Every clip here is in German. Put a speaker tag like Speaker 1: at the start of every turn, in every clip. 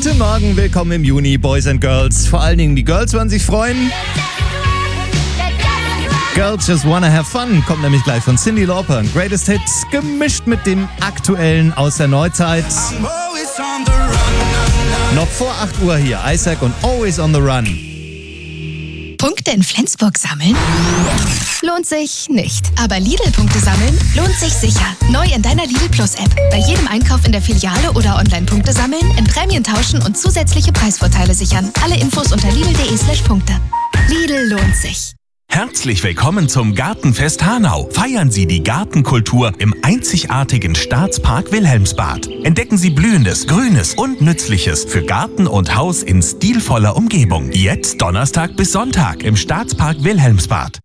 Speaker 1: Guten Morgen, willkommen im Juni, Boys and Girls. Vor allen Dingen die Girls werden sich freuen. Girls Just Wanna Have Fun kommt nämlich gleich von Cyndi Lauper. Greatest Hits gemischt mit dem Aktuellen aus der Neuzeit. Noch vor 8 Uhr hier Isaac und Always on the Run.
Speaker 2: Punkte in Flensburg sammeln? Lohnt sich nicht. Aber Lidl-Punkte sammeln lohnt sich sicher. Neu in deiner Lidl Plus-App. Bei jedem Einkauf in der Filiale oder Online-Punkte sammeln, in Prämien tauschen und zusätzliche Preisvorteile sichern. Alle Infos unter lidl.de/Punkte. Lidl lohnt sich.
Speaker 3: Herzlich willkommen zum Gartenfest Hanau. Feiern Sie die Gartenkultur im einzigartigen Staatspark Wilhelmsbad. Entdecken Sie Blühendes, Grünes und Nützliches für Garten und Haus in stilvoller Umgebung. Jetzt Donnerstag bis Sonntag im Staatspark Wilhelmsbad.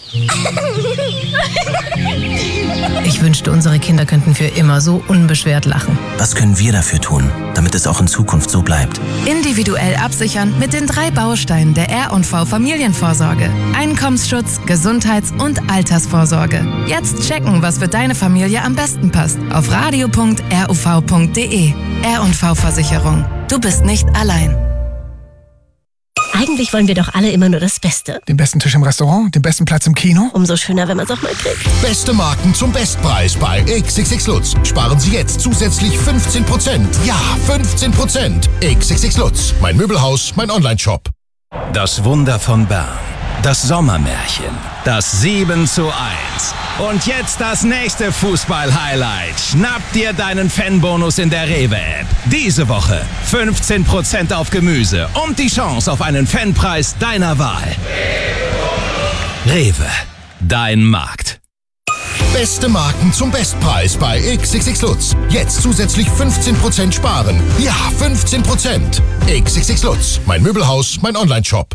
Speaker 4: Ich wünschte, unsere Kinder könnten für immer so unbeschwert lachen.
Speaker 5: Was können wir dafür tun, damit es auch in Zukunft so bleibt?
Speaker 4: Individuell absichern mit den 3 Bausteinen der R&V Familienvorsorge. Einkommensschutz, Gesundheits- und Altersvorsorge. Jetzt checken, was für deine Familie am besten passt. Auf radio.ruv.de. R&V Versicherung. Du bist nicht allein.
Speaker 6: Eigentlich wollen wir doch alle immer nur das Beste.
Speaker 7: Den besten Tisch im Restaurant, den besten Platz im Kino.
Speaker 6: Umso schöner, wenn man es auch mal kriegt.
Speaker 8: Beste Marken zum Bestpreis bei XXX Lutz. Sparen Sie jetzt zusätzlich 15%. Ja, 15%. XXX Lutz. Mein Möbelhaus, mein Onlineshop.
Speaker 3: Das Wunder von Bern. Das Sommermärchen. Das 7:1. Und jetzt das nächste Fußball-Highlight. Schnapp dir deinen Fanbonus in der Rewe-App. Diese Woche 15% auf Gemüse und die Chance auf einen Fanpreis deiner Wahl. Rewe, dein Markt.
Speaker 8: Beste Marken zum Bestpreis bei XXX Lutz. Jetzt zusätzlich 15% sparen. Ja, 15%. XXX Lutz. Mein Möbelhaus, mein Onlineshop.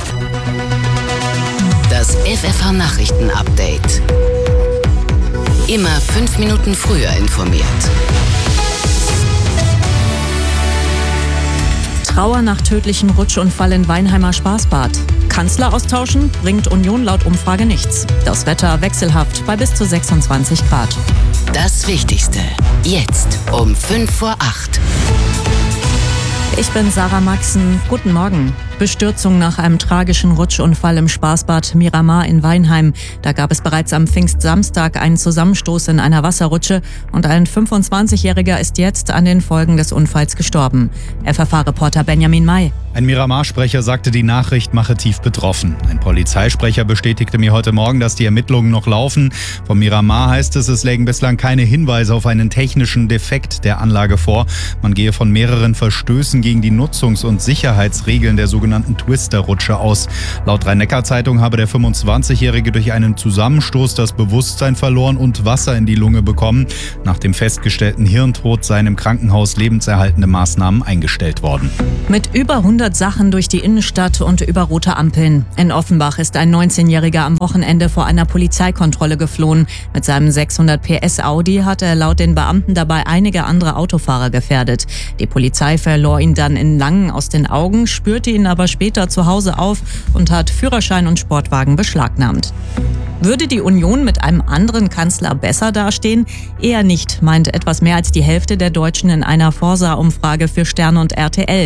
Speaker 9: Das FFH-Nachrichten-Update. Immer 5 Minuten früher informiert.
Speaker 10: Trauer nach tödlichen Rutschunfall in Weinheimer Spaßbad. Kanzler austauschen bringt Union laut Umfrage nichts. Das Wetter wechselhaft bei bis zu 26 Grad.
Speaker 9: Das Wichtigste. Jetzt um 7:55.
Speaker 10: Ich bin Sarah Maxen. Guten Morgen. Bestürzung nach einem tragischen Rutschunfall im Spaßbad Miramar in Weinheim. Da gab es bereits am Pfingstsamstag einen Zusammenstoß in einer Wasserrutsche und ein 25-Jähriger ist jetzt an den Folgen des Unfalls gestorben. FFH-Reporter Benjamin May.
Speaker 11: Ein Miramar-Sprecher sagte, die Nachricht mache tief betroffen. Ein Polizeisprecher bestätigte mir heute Morgen, dass die Ermittlungen noch laufen. Vom Miramar heißt es lägen bislang keine Hinweise auf einen technischen Defekt der Anlage vor. Man gehe von mehreren Verstößen gegen die Nutzungs- und Sicherheitsregeln der sogenannten Twister-Rutsche aus. Laut Rhein-Neckar-Zeitung habe der 25-Jährige durch einen Zusammenstoß das Bewusstsein verloren und Wasser in die Lunge bekommen. Nach dem festgestellten Hirntod seien im Krankenhaus lebenserhaltende Maßnahmen eingestellt worden.
Speaker 10: Mit über 100 Sachen durch die Innenstadt und über rote Ampeln. In Offenbach ist ein 19-Jähriger am Wochenende vor einer Polizeikontrolle geflohen. Mit seinem 600 PS Audi hat er laut den Beamten dabei einige andere Autofahrer gefährdet. Die Polizei verlor ihn dann in Langen aus den Augen, spürte ihn aber später zu Hause auf und hat Führerschein und Sportwagen beschlagnahmt. Würde die Union mit einem anderen Kanzler besser dastehen? Eher nicht, meint etwas mehr als die Hälfte der Deutschen in einer Forsa-Umfrage für Stern und RTL.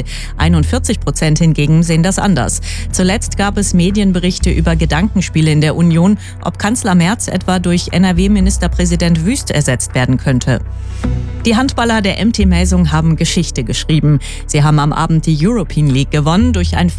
Speaker 10: 41% hingegen sehen das anders. Zuletzt gab es Medienberichte über Gedankenspiele in der Union, ob Kanzler Merz etwa durch NRW-Ministerpräsident Wüst ersetzt werden könnte. Die Handballer der MT Melsung haben Geschichte geschrieben. Sie haben am Abend die European League gewonnen durch einen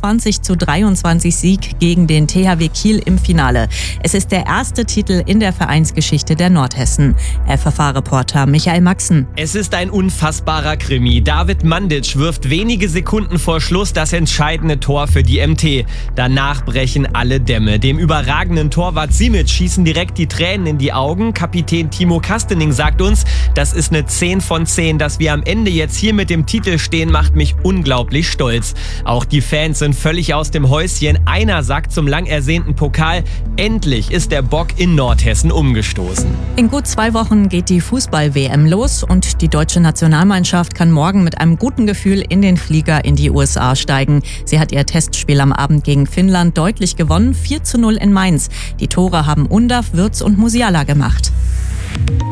Speaker 10: 24:23 Sieg gegen den THW Kiel im Finale. Es ist der erste Titel in der Vereinsgeschichte der Nordhessen. FFH-Reporter Michael Maxen.
Speaker 12: Es ist ein unfassbarer Krimi. David Mandic wirft wenige Sekunden vor Schluss das entscheidende Tor für die MT. Danach brechen alle Dämme. Dem überragenden Torwart Simic schießen direkt die Tränen in die Augen. Kapitän Timo Kastening sagt uns, das ist eine 10 von 10. Dass wir am Ende jetzt hier mit dem Titel stehen, macht mich unglaublich stolz. Auch die Fans sind völlig aus dem Häuschen. Einer sagt zum lang ersehnten Pokal, endlich ist der Bock in Nordhessen umgestoßen.
Speaker 10: In gut 2 Wochen geht die Fußball-WM los und die deutsche Nationalmannschaft kann morgen mit einem guten Gefühl in den Flieger in die USA steigen. Sie hat ihr Testspiel am Abend gegen Finnland deutlich gewonnen, 4:0 in Mainz. Die Tore haben Undav, Würz und Musiala gemacht.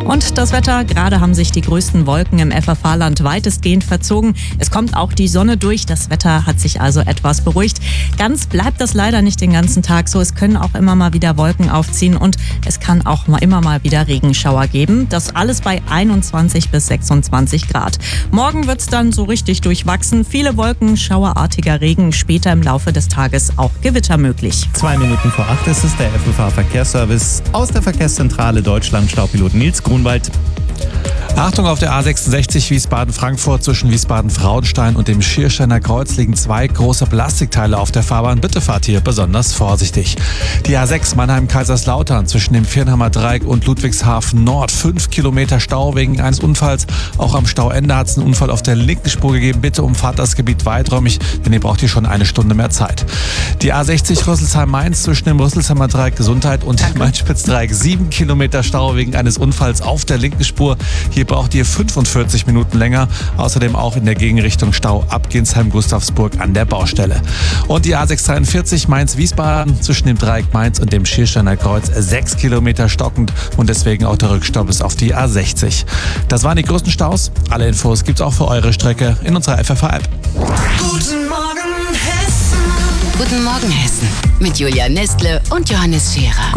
Speaker 10: Und das Wetter, gerade haben sich die größten Wolken im FFH-Land weitestgehend verzogen. Es kommt auch die Sonne durch, das Wetter hat sich also etwas beruhigt. Ganz bleibt das leider nicht den ganzen Tag so. Es können auch immer mal wieder Wolken aufziehen und es kann auch immer mal wieder Regenschauer geben. Das alles bei 21 bis 26 Grad. Morgen wird es dann so richtig durchwachsen. Viele Wolken, schauerartiger Regen, später im Laufe des Tages auch Gewitter möglich.
Speaker 1: 2 Minuten vor 8 ist es der FFH-Verkehrsservice aus der Verkehrszentrale Deutschland. Staupilot Nils Grunwald.
Speaker 13: Achtung, auf der A66 Wiesbaden-Frankfurt zwischen Wiesbaden-Frauenstein und dem Schiersteiner Kreuz liegen 2 große Plastikteile auf der Fahrbahn. Bitte fahrt hier besonders vorsichtig. Die A6 Mannheim-Kaiserslautern zwischen dem Viernheimer Dreieck und Ludwigshafen Nord. 5 Kilometer Stau wegen eines Unfalls. Auch am Stauende hat es einen Unfall auf der linken Spur gegeben. Bitte umfahrt das Gebiet weiträumig, denn ihr braucht hier schon eine Stunde mehr Zeit. Die A60 Rüsselsheim-Mainz zwischen dem Rüsselsheimer Dreieck Gesundheit und dem Main-Spitz-Dreieck. 7 Kilometer Stau wegen eines Unfalls auf der linken Spur. Hier braucht ihr 45 Minuten länger. Außerdem auch in der Gegenrichtung Stau ab Ginsheim-Gustavsburg an der Baustelle. Und die A643 Mainz-Wiesbaden zwischen dem Dreieck Mainz und dem Schiersteiner Kreuz 6 Kilometer stockend und deswegen auch der Rückstau bis auf die A60. Das waren die größten Staus. Alle Infos gibt's auch für eure Strecke in unserer FFH-App.
Speaker 9: Guten Morgen Hessen. Guten Morgen Hessen. Mit Julia Nestle und Johannes Scherer.